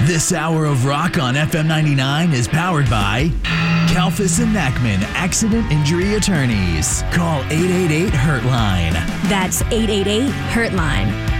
This hour of rock on FM 99 is powered by Kalfas and Nachman Accident Injury Attorneys. Call 888-HURT-LINE. That's 888-HURT-LINE.